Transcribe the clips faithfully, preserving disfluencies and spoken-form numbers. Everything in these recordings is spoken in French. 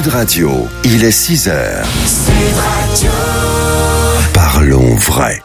Sud Radio, il est six heures. Sud Radio. Parlons vrai.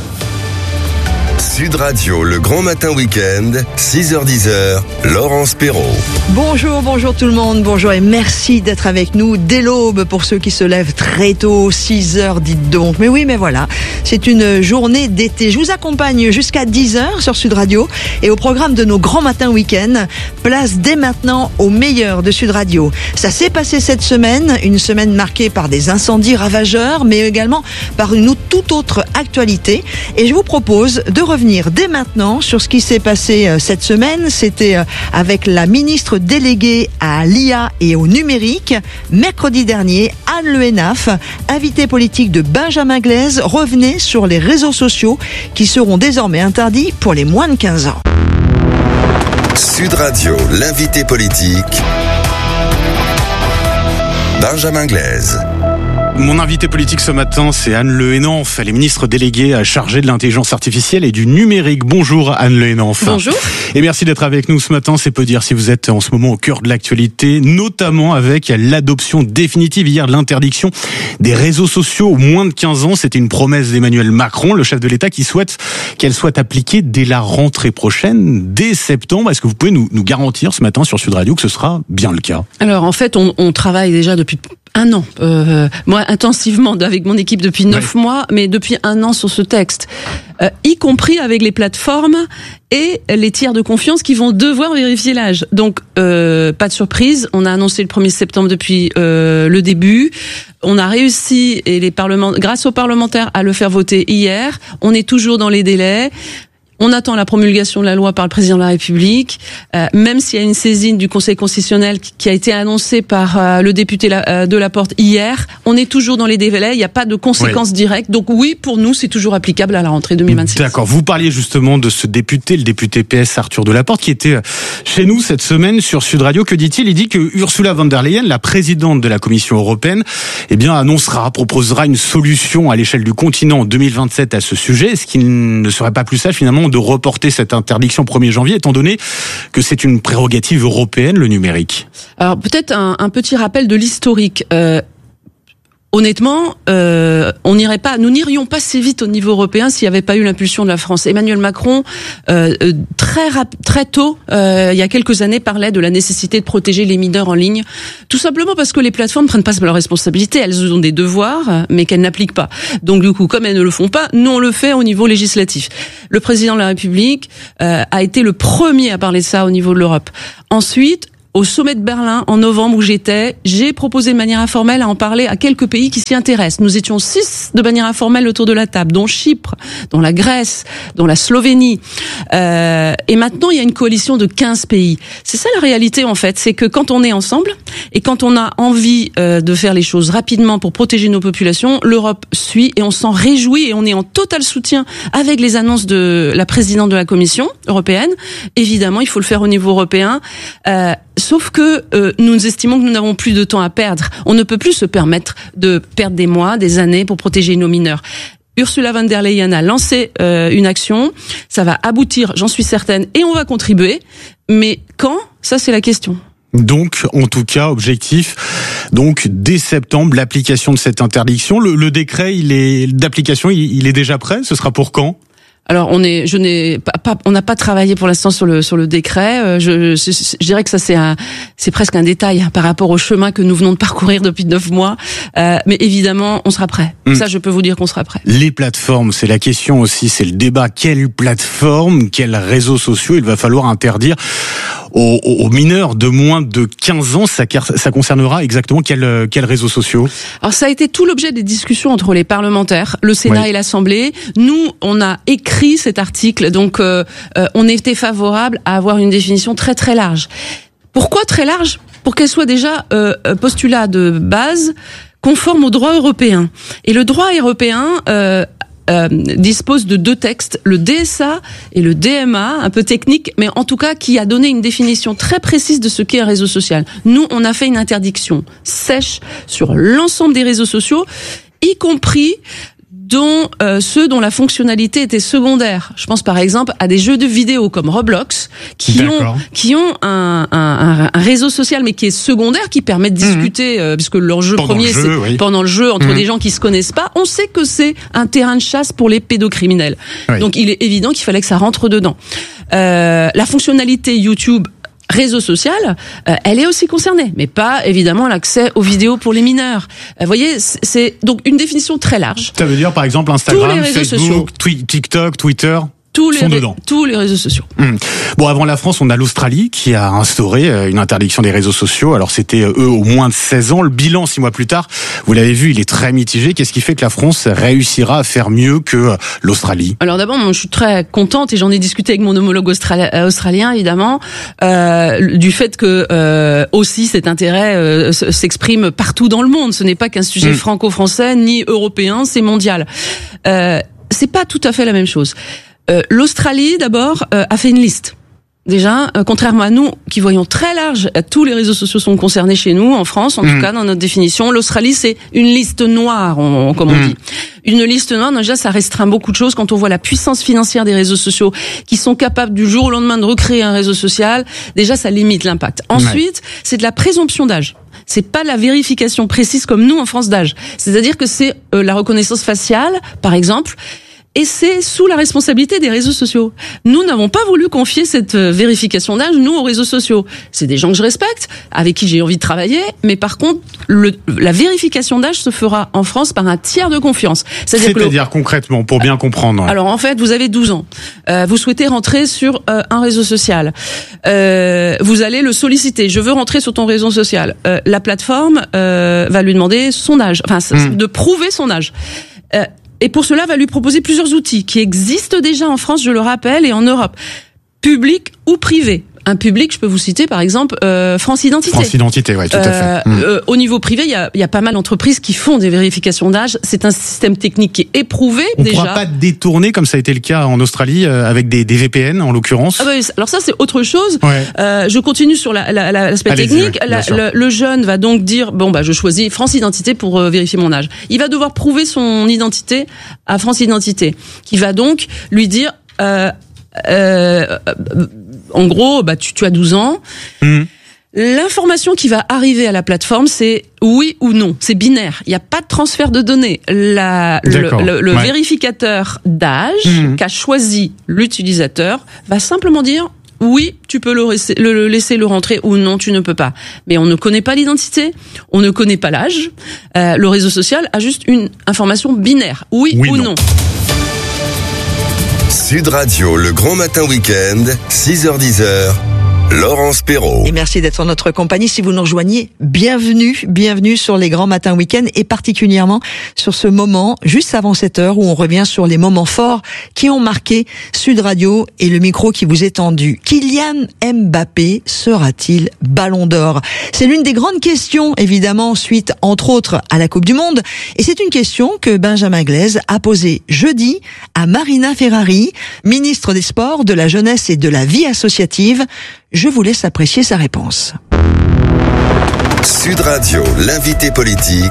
Sud Radio, le grand matin week-end, six heures dix, Laurence Perrault. Bonjour, bonjour tout le monde, bonjour et merci d'être avec nous dès l'aube pour ceux qui se lèvent très tôt, six heures, dites donc. Mais oui, mais voilà, c'est une journée d'été. Je vous accompagne jusqu'à dix heures sur Sud Radio et au programme de nos grands matins week-end, place dès maintenant au meilleur de Sud Radio. Ça s'est passé cette semaine, une semaine marquée par des incendies ravageurs, mais également par une toute autre actualité. Et je vous propose de revenir dès maintenant sur ce qui s'est passé cette semaine. C'était avec la ministre déléguée à l'I A et au numérique. Mercredi dernier, Anne Le Hénaff, invitée politique de Benjamin Glaise, revenait sur les réseaux sociaux qui seront désormais interdits pour les moins de quinze ans. Sud Radio, l'invité politique, Benjamin Glaise. Mon invité politique ce matin, c'est Anne Le Hénaff, elle est ministre déléguée chargée de l'intelligence artificielle et du numérique. Bonjour Anne Le Hénaff. Bonjour. Et merci d'être avec nous ce matin. C'est peu dire si vous êtes en ce moment au cœur de l'actualité, notamment avec l'adoption définitive hier de l'interdiction des réseaux sociaux aux moins de quinze ans. C'était une promesse d'Emmanuel Macron, le chef de l'État, qui souhaite qu'elle soit appliquée dès la rentrée prochaine, dès septembre. Est-ce que vous pouvez nous, nous garantir ce matin sur Sud Radio que ce sera bien le cas? Alors en fait, on, on travaille déjà depuis un an, euh, moi intensivement avec mon équipe depuis neuf ouais. mois, mais depuis un an sur ce texte, euh, y compris avec les plateformes et les tiers de confiance qui vont devoir vérifier l'âge. Donc euh, pas de surprise, on a annoncé le premier septembre depuis euh, le début. On a réussi, et les parlements, grâce aux parlementaires, à le faire voter hier. On est toujours dans les délais. On attend la promulgation de la loi par le président de la République, euh, même s'il y a une saisine du Conseil constitutionnel qui a été annoncée par euh, le député la, euh, de Laporte hier. On est toujours dans les délais, il n'y a pas de conséquences oui. directes. Donc oui, pour nous, c'est toujours applicable à la rentrée deux mille vingt-six. D'accord, vous parliez justement de ce député, le député P S Arthur Delaporte, qui était chez nous cette semaine sur Sud Radio. Que dit-il? Il dit que Ursula von der Leyen, la présidente de la Commission européenne, eh bien annoncera, proposera une solution à l'échelle du continent en deux mille vingt-sept à ce sujet. Est-ce qu'il ne serait pas plus sage finalement de reporter cette interdiction au premier janvier, étant donné que c'est une prérogative européenne, le numérique? Alors peut-être un, un petit rappel de l'historique. Euh, honnêtement, euh, on n'irait pas, nous n'irions pas si vite au niveau européen s'il n'y avait pas eu l'impulsion de la France. Emmanuel Macron, euh, très rap- très tôt, euh, il y a quelques années, parlait de la nécessité de protéger les mineurs en ligne, tout simplement parce que les plateformes prennent pas leurs responsabilités, elles ont des devoirs, mais qu'elles n'appliquent pas. Donc du coup, comme elles ne le font pas, nous on le fait au niveau législatif. Le président de la République euh, a été le premier à parler de ça au niveau de l'Europe. Ensuite, au sommet de Berlin, en novembre où j'étais, j'ai proposé de manière informelle à en parler à quelques pays qui s'y intéressent. Nous étions six de manière informelle autour de la table, dont Chypre, dont la Grèce, dont la Slovénie. Euh, et maintenant, il y a une coalition de quinze pays. C'est ça la réalité, en fait. C'est que quand on est ensemble et quand on a envie euh, de faire les choses rapidement pour protéger nos populations, l'Europe suit et on s'en réjouit et on est en total soutien avec les annonces de la présidente de la Commission européenne. Évidemment, il faut le faire au niveau européen. Euh, Sauf que euh, nous estimons que nous n'avons plus de temps à perdre. On ne peut plus se permettre de perdre des mois, des années pour protéger nos mineurs. Ursula von der Leyen a lancé euh, une action. Ça va aboutir, j'en suis certaine, et on va contribuer. Mais quand? Ça, c'est la question. Donc, en tout cas, objectif, donc dès septembre, l'application de cette interdiction. Le, le décret, il est d'application, il, il est déjà prêt. Ce sera pour quand? Alors on est, je n'ai pas, pas on n'a pas travaillé pour l'instant sur le sur le décret. Je, je, je dirais que ça c'est un, c'est presque un détail par rapport au chemin que nous venons de parcourir depuis neuf mois. Euh, mais évidemment, on sera prêt. Mmh. Ça, je peux vous dire qu'on sera prêt. Les plateformes, c'est la question aussi, c'est le débat. Quelle plateforme, quels réseaux sociaux il va falloir interdire aux, aux mineurs de moins de quinze ans? Ça, ça concernera exactement quels quels réseaux sociaux? Alors ça a été tout l'objet des discussions entre les parlementaires, le Sénat oui. et l'Assemblée. Nous, on a écrit cet article, donc euh, euh, on était favorable à avoir une définition très très large. Pourquoi très large? Pour qu'elle soit déjà euh, postulat de base conforme au droit européen. Et le droit européen euh, euh, dispose de deux textes, le D S A et le D M A, un peu technique, mais en tout cas qui a donné une définition très précise de ce qu'est un réseau social. Nous, on a fait une interdiction sèche sur l'ensemble des réseaux sociaux, y compris dont euh, ceux dont la fonctionnalité était secondaire. Je pense par exemple à des jeux de vidéo comme Roblox, qui D'accord. ont qui ont un, un, un réseau social mais qui est secondaire, qui permet de discuter, mmh. euh, puisque leur jeu pendant premier le jeu, c'est oui. pendant le jeu entre mmh. des gens qui se connaissent pas. On sait que c'est un terrain de chasse pour les pédocriminels. Oui. Donc il est évident qu'il fallait que ça rentre dedans. Euh, la fonctionnalité YouTube réseau social, euh, elle est aussi concernée, mais pas évidemment l'accès aux vidéos pour les mineurs. Vous euh, voyez, c'est donc une définition très large. Ça veut dire par exemple Instagram, Facebook, sociaux. Twi- TikTok, Twitter. Tous les, sont dedans. tous les réseaux sociaux. Mmh. Bon, avant la France, on a l'Australie qui a instauré une interdiction des réseaux sociaux. Alors c'était eux au moins de seize ans. Le bilan six mois plus tard, vous l'avez vu, il est très mitigé. Qu'est-ce qui fait que la France réussira à faire mieux que l'Australie ? Alors d'abord, moi, je suis très contente et j'en ai discuté avec mon homologue australien, australien évidemment, euh, du fait que euh, aussi cet intérêt euh, s'exprime partout dans le monde. Ce n'est pas qu'un sujet mmh. franco-français ni européen, c'est mondial. Euh, c'est pas tout à fait la même chose. Euh, L'Australie, d'abord, euh, a fait une liste. Déjà, euh, contrairement à nous, qui voyons très large, euh, tous les réseaux sociaux sont concernés chez nous, en France, en mmh. tout cas, dans notre définition. L'Australie, c'est une liste noire, on, on, comme on mmh. dit. Une liste noire, déjà, ça restreint beaucoup de choses quand on voit la puissance financière des réseaux sociaux qui sont capables du jour au lendemain de recréer un réseau social. Déjà, ça limite l'impact. Ensuite, ouais. c'est de la présomption d'âge. C'est pas la vérification précise comme nous en France d'âge. C'est-à-dire que c'est euh, la reconnaissance faciale, par exemple. Et c'est sous la responsabilité des réseaux sociaux. Nous n'avons pas voulu confier cette vérification d'âge, nous, aux réseaux sociaux. C'est des gens que je respecte, avec qui j'ai envie de travailler, mais par contre, le, la vérification d'âge se fera en France par un tiers de confiance. C'est-à-dire, C'est-à-dire le... concrètement, pour bien comprendre. Alors en fait, vous avez douze ans. Euh, vous souhaitez rentrer sur euh, un réseau social. Euh, vous allez le solliciter. Je veux rentrer sur ton réseau social. Euh, la plateforme euh, va lui demander son âge, enfin mmh. de prouver son âge. Euh, Et pour cela, va lui proposer plusieurs outils qui existent déjà en France, je le rappelle, et en Europe, public ou privé. Un public, je peux vous citer par exemple euh, France Identité. France Identité, oui, tout à fait. Euh, mmh. euh, au niveau privé, il y a, y a pas mal d'entreprises qui font des vérifications d'âge. C'est un système technique qui est éprouvé On déjà. On ne pourra pas détourner, comme ça a été le cas en Australie, euh, avec des, des V P N en l'occurrence. Ah bah, alors ça, c'est autre chose. Ouais. Euh, je continue sur la, la, la, l'aspect Allez-y, technique. oui, la, le, le jeune va donc dire bon bah je choisis France Identité pour euh, vérifier mon âge. Il va devoir prouver son identité à France Identité, qui va donc lui dire. Euh, euh, en gros, bah tu, tu as douze ans. Mmh. L'information qui va arriver à la plateforme, c'est oui ou non. C'est binaire. Il n'y a pas de transfert de données. La, le le, le ouais. vérificateur d'âge mmh. qu'a choisi l'utilisateur va simplement dire oui, tu peux le laisser, le, le laisser le rentrer ou non, tu ne peux pas. Mais on ne connaît pas l'identité, on ne connaît pas l'âge. Euh, le réseau social a juste une information binaire. Oui, oui ou non. non. Sud Radio, le grand matin week-end, six heures dix heures. Laurence Perrault. Et merci d'être en notre compagnie. Si vous nous rejoignez, bienvenue, bienvenue sur les grands matins week-end et particulièrement sur ce moment juste avant sept heures où on revient sur les moments forts qui ont marqué Sud Radio et le micro qui vous est tendu. Kylian Mbappé sera-t-il Ballon d'Or? C'est l'une des grandes questions, évidemment, suite entre autres à la Coupe du Monde. Et c'est une question que Benjamin Glaise a posée jeudi à Marina Ferrari, ministre des Sports, de la Jeunesse et de la Vie associative. Je vous laisse apprécier sa réponse. Sud Radio, l'invité politique,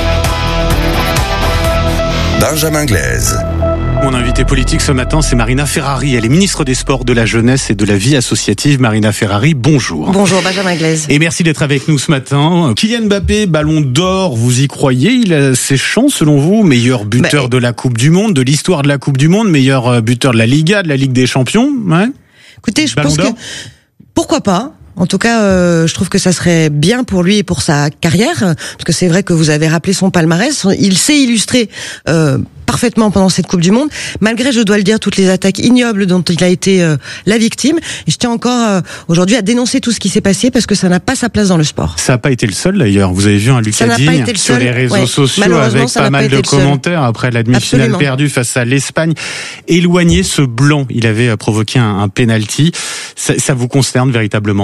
Benjamin Glaise. Mon invité politique ce matin, c'est Marina Ferrari. Elle est ministre des Sports, de la Jeunesse et de la Vie associative. Marina Ferrari, bonjour. Bonjour Benjamin Glaise. Et merci d'être avec nous ce matin. Kylian Mbappé, Ballon d'Or, vous y croyez? Il a ses chances selon vous? Meilleur buteur bah, de la Coupe du Monde, de l'histoire de la Coupe du Monde, meilleur buteur de la Liga, de la Ligue des Champions, ouais. Écoutez, je Ballon pense d'Or que... Pourquoi pas? En tout cas, euh, je trouve que ça serait bien pour lui et pour sa carrière, parce que c'est vrai que vous avez rappelé son palmarès. Il s'est illustré euh, parfaitement pendant cette Coupe du Monde, malgré, je dois le dire, toutes les attaques ignobles dont il a été euh, la victime. Et je tiens encore euh, aujourd'hui à dénoncer tout ce qui s'est passé, parce que ça n'a pas sa place dans le sport. Ça n'a pas été le seul d'ailleurs. Vous avez vu un Lucas Digne sur les réseaux ouais. sociaux avec pas mal de commentaires après la demi-finale perdue face à l'Espagne. Éloigné ce blanc, il avait provoqué un, un penalty. Ça, ça vous concerne véritablement?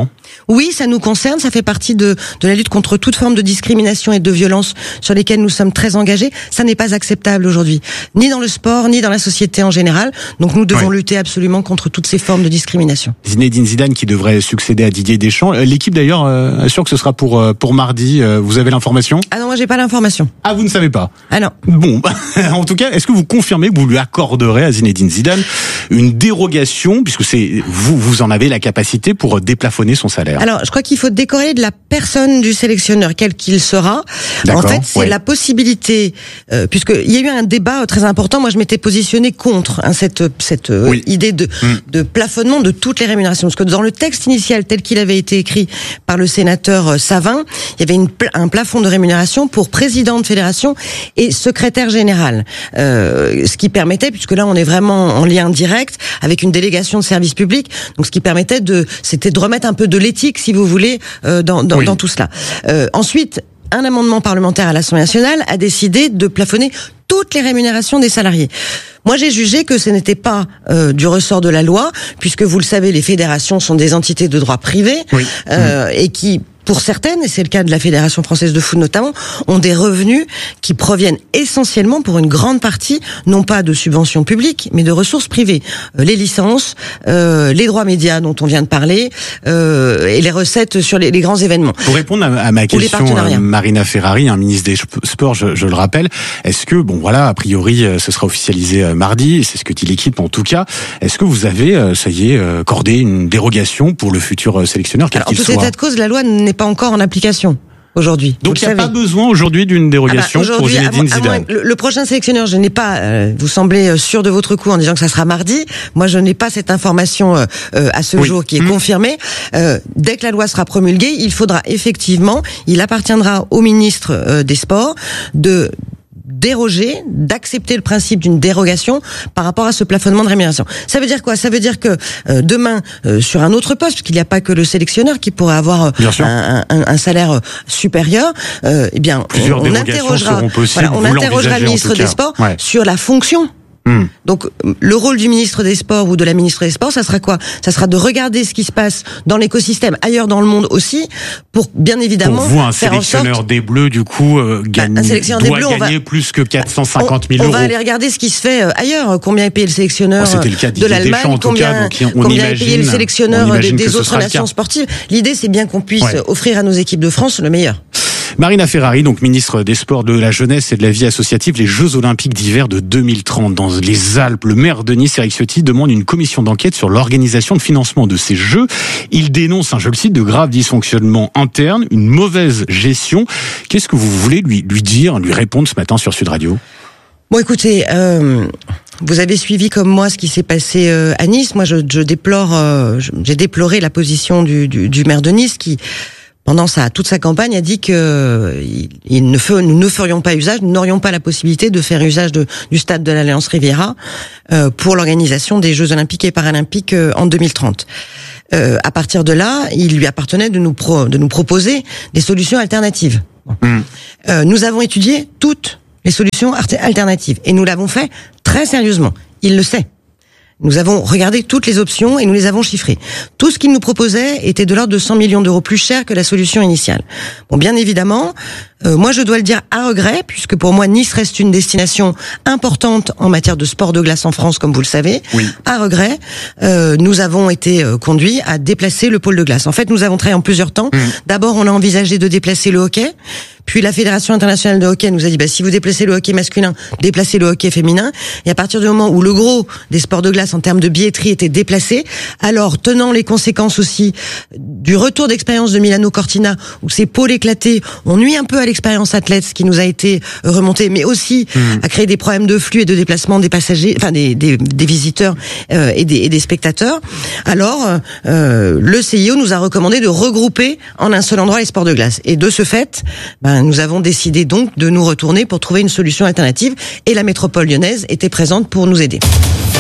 Oui, ça nous concerne, ça fait partie de, de la lutte contre toute forme de discrimination et de violence sur lesquelles nous sommes très engagés. Ça n'est pas acceptable aujourd'hui, ni dans le sport, ni dans la société en général. Donc nous devons ouais. lutter absolument contre toutes ces formes de discrimination. Zinedine Zidane qui devrait succéder à Didier Deschamps. L'équipe d'ailleurs euh, assure que ce sera pour pour mardi. Vous avez l'information ? Ah non, moi j'ai pas l'information. Ah, vous ne savez pas ? Ah non. Bon, en tout cas, est-ce que vous confirmez que vous lui accorderez à Zinedine Zidane une dérogation, puisque c'est vous vous en avez la capacité pour déplafonner son salaire ? Alors, je crois qu'il faut décorréler de la personne du sélectionneur, quel qu'il sera. D'accord, en fait, c'est ouais. la possibilité, euh, puisque il y a eu un débat très important. Moi, je m'étais positionnée contre hein, cette cette euh, oui. idée de mmh. de plafonnement de toutes les rémunérations, parce que dans le texte initial tel qu'il avait été écrit par le sénateur Savin, il y avait une, un plafond de rémunération pour président de fédération et secrétaire général, euh, ce qui permettait, puisque là, on est vraiment en lien direct avec une délégation de service public, donc ce qui permettait de, c'était de remettre un peu de l'éthique, si vous voulez, euh, dans, dans, oui. dans tout cela. Euh, ensuite, un amendement parlementaire à l'Assemblée nationale a décidé de plafonner toutes les rémunérations des salariés. Moi, j'ai jugé que ce n'était pas euh, du ressort de la loi, puisque vous le savez, les fédérations sont des entités de droit privé oui. euh, mmh. et qui, pour certaines, et c'est le cas de la Fédération française de foot notamment, ont des revenus qui proviennent essentiellement, pour une grande partie, non pas de subventions publiques, mais de ressources privées. Euh, les licences, euh, les droits médias dont on vient de parler, euh, et les recettes sur les, les grands événements. Pour répondre à, à ma question, euh, Marina Ferrari, un ministre des Sports, je, je le rappelle, est-ce que, bon voilà, a priori, ce sera officialisé mardi, c'est ce que dit l'équipe en tout cas, est-ce que vous avez, ça y est, accordé une dérogation pour le futur sélectionneur, quel qu'il soit ? En tout état de cause, la loi n'est pas encore en application aujourd'hui. Donc il n'y a pas besoin aujourd'hui d'une dérogation ah bah pour Zinedine Zidane. Le, le prochain sélectionneur, je n'ai pas, euh, vous semblez sûr de votre coup en disant que ça sera mardi. Moi, je n'ai pas cette information euh, euh, à ce oui. jour qui est mmh. confirmée. Euh, dès que la loi sera promulguée, il faudra effectivement, il appartiendra au ministre euh, des Sports de déroger, d'accepter le principe d'une dérogation par rapport à ce plafonnement de rémunération. Ça veut dire quoi ? Ça veut dire que euh, demain, euh, sur un autre poste, parce qu'il n'y a pas que le sélectionneur qui pourrait avoir euh, un, un, un salaire euh, supérieur, euh, eh bien, Plusieurs on, on interrogera, voilà, on interrogera le ministre des Sports ouais. sur la fonction. Mmh. Donc, le rôle du ministre des Sports ou de la ministre des Sports, ça sera quoi ? Ça sera de regarder ce qui se passe dans l'écosystème, ailleurs dans le monde aussi, pour bien évidemment pour vous, un faire sélectionneur sorte... des Bleus, du coup, euh, gagne, un sélectionneur doit des Bleus, gagner va... plus que quatre cent cinquante mille on, euros. On va aller regarder ce qui se fait ailleurs. Combien est payé le sélectionneur oh, le cas de l'Allemagne, Deschamps, combien, cas, donc on combien imagine, est payé le sélectionneur des, des autres nations le sportives. L'idée, c'est bien qu'on puisse ouais. offrir à nos équipes de France le meilleur. Marina Ferrari, donc ministre des Sports, de la Jeunesse et de la Vie associative, les Jeux Olympiques d'hiver de deux mille trente dans les Alpes. Le maire de Nice, Éric Ciotti, demande une commission d'enquête sur l'organisation de financement de ces Jeux. Il dénonce, hein, je le cite, de graves dysfonctionnements internes, une mauvaise gestion. Qu'est-ce que vous voulez lui, lui dire, lui répondre ce matin sur Sud Radio ? Bon, écoutez, euh, vous avez suivi comme moi ce qui s'est passé euh, à Nice. Moi, je, je déplore, euh, j'ai déploré la position du, du, du maire de Nice qui, pendant sa, toute sa campagne, a dit que il, il ne fe, nous ne ferions pas usage, nous n'aurions pas la possibilité de faire usage de, du stade de l'Alliance Riviera euh, pour l'organisation des Jeux Olympiques et Paralympiques euh, en deux mille trente. Euh, à partir de là, il lui appartenait de nous, pro, de nous proposer des solutions alternatives. Mmh. Euh, nous avons étudié toutes les solutions alternatives et nous l'avons fait très sérieusement. Il le sait. Nous avons regardé toutes les options et nous les avons chiffrées. Tout ce qu'il nous proposait était de l'ordre de cent millions d'euros plus cher que la solution initiale. Bon, bien évidemment, euh, moi je dois le dire à regret, puisque pour moi Nice reste une destination importante en matière de sport de glace en France, comme vous le savez. Oui. À regret, euh, nous avons été euh, conduits à déplacer le pôle de glace. En fait, nous avons travaillé en plusieurs temps. Mmh. D'abord, on a envisagé de déplacer le hockey. Puis la Fédération internationale de hockey nous a dit, bah, si vous déplacez le hockey masculin, déplacez le hockey féminin. Et à partir du moment où le gros des sports de glace en termes de billetterie était déplacé, alors tenant les conséquences aussi du retour d'expérience de Milano Cortina, où ses pôles éclatés ont nui un peu à l'expérience athlète, ce qui nous a été remonté, mais aussi mmh. à créer des problèmes de flux et de déplacement des passagers, enfin des, des, des visiteurs euh, et, des, et des spectateurs. Alors, euh, le C I O nous a recommandé de regrouper en un seul endroit les sports de glace. Et de ce fait, ben, nous avons décidé donc de nous retourner pour trouver une solution alternative et la métropole lyonnaise était présente pour nous aider.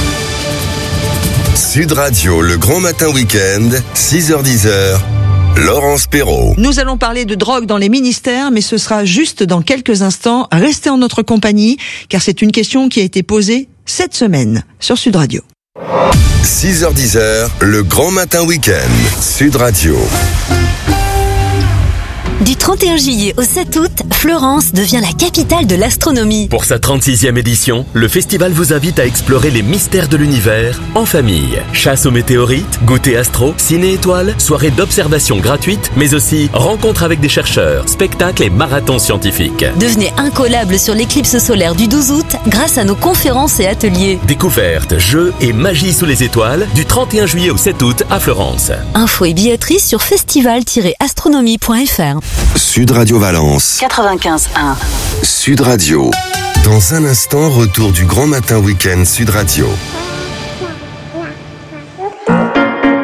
Sud Radio, le grand matin week-end, six heures dix, Laurence Perrault. Nous allons parler de drogue dans les ministères, mais ce sera juste dans quelques instants. Restez en notre compagnie, car c'est une question qui a été posée cette semaine sur Sud Radio. six heures dix, le grand matin week-end, Sud Radio. Du trente et un juillet au sept août, Florence devient la capitale de l'astronomie. Pour sa trente-sixième édition, le festival vous invite à explorer les mystères de l'univers en famille. Chasse aux météorites, goûter astro, ciné-étoiles, soirée d'observation gratuite, mais aussi rencontres avec des chercheurs, spectacles et marathons scientifiques. Devenez incollable sur l'éclipse solaire du douze août grâce à nos conférences et ateliers. Découvertes, jeux et magie sous les étoiles du trente et un juillet au sept août à Florence. Infos et billetterie sur festival tiret astronomie point f r. Sud Radio Valence quatre-vingt-quinze un. Sud Radio. Dans un instant, retour du grand matin week-end Sud Radio.